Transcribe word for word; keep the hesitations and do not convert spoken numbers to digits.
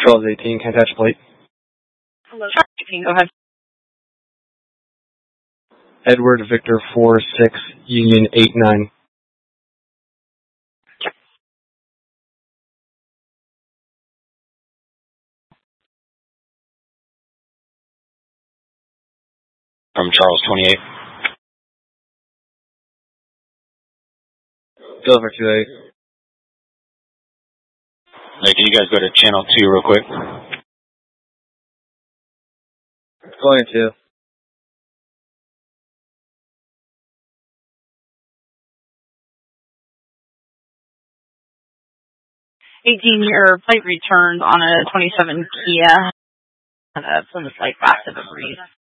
Charles eighteen, can't touch plate. Hello, Charles eighteen, go ahead. Edward Victor four six, Union eight nine. From Charles twenty-eight. Silver two eight. Hey, can you guys go to channel two real quick? Going to. eighteen, your plate returned on a twenty-seven Kia. Uh, Plymouth Light Passive Breeze.